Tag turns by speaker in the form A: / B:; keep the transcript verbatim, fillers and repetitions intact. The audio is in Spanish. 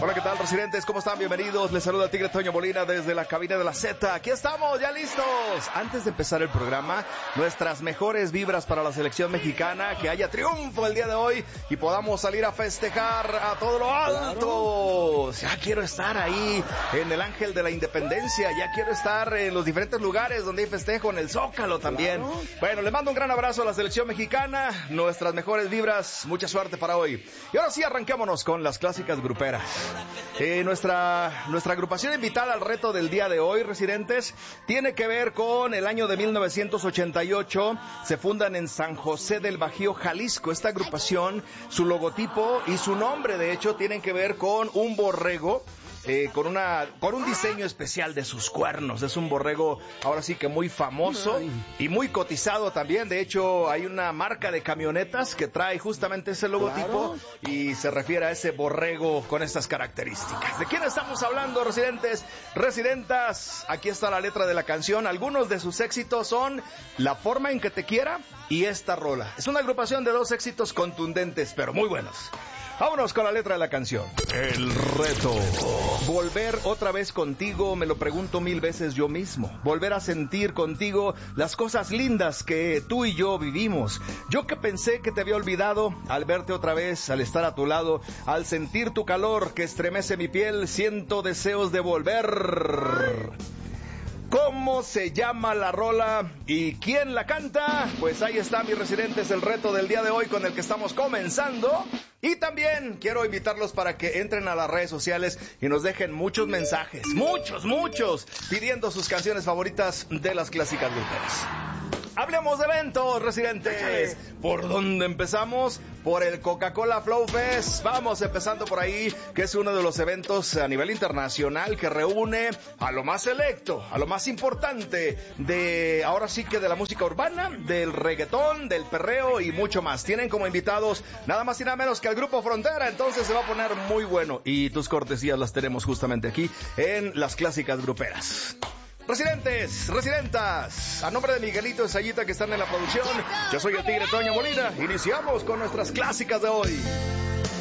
A: Hola, ¿qué tal, residentes? ¿Cómo están? Bienvenidos. Les saluda el Tigre Toño Molina desde la cabina de la Z. Aquí estamos, ya listos. Antes de empezar el programa, nuestras mejores vibras para la selección mexicana. Que haya triunfo el día de hoy y podamos salir a festejar a todo lo alto. Ya quiero estar ahí en el Ángel de la Independencia. Ya quiero estar en los diferentes lugares donde hay festejo, en el Zócalo también. Bueno, les mando un gran abrazo a la selección mexicana. Nuestras mejores vibras. Mucha suerte para hoy. Y ahora sí, arranquémonos con las clásicas gruperas. Eh, nuestra, nuestra agrupación invitada al reto del día de hoy, residentes, tiene que ver con el año de mil novecientos ochenta y ocho. Se fundan en San José del Bajío, Jalisco. Esta agrupación, su logotipo y su nombre, de hecho, tienen que ver con un borrego. Eh, con una con un diseño especial de sus cuernos. Es un borrego ahora sí que muy famoso y muy cotizado también. De hecho, hay una marca de camionetas que trae justamente ese logotipo, claro, y se refiere a ese borrego con estas características. ¿De quién estamos hablando, residentes? Residentas, aquí está la letra de la canción. Algunos de sus éxitos son La forma en que te quiera y esta rola. Es una agrupación de dos éxitos contundentes, pero muy buenos. Vámonos con la letra de la canción. El reto. Volver otra vez contigo, me lo pregunto mil veces yo mismo. Volver a sentir contigo las cosas lindas que tú y yo vivimos. Yo que pensé que te había olvidado, al verte otra vez, al estar a tu lado, al sentir tu calor que estremece mi piel, siento deseos de volver. ¿Cómo se llama la rola y quién la canta? Pues ahí está, mis residentes, el reto del día de hoy con el que estamos comenzando. Y también quiero invitarlos para que entren a las redes sociales y nos dejen muchos mensajes, muchos, muchos, pidiendo sus canciones favoritas de las clásicas gruperas. Hablemos de eventos, residentes. ¿Por dónde empezamos? Por el Coca-Cola Flow Fest. Vamos empezando por ahí, que es uno de los eventos a nivel internacional que reúne a lo más selecto, a lo más importante de, ahora sí que de la música urbana, del reggaetón, del perreo y mucho más. Tienen como invitados nada más y nada menos que al Grupo Frontera, entonces se va a poner muy bueno. Y tus cortesías las tenemos justamente aquí en las clásicas gruperas. Residentes, residentas, a nombre de Miguelito y Sayita que están en la producción, yo soy el Tigre Toño Molina. Iniciamos con nuestras clásicas de hoy.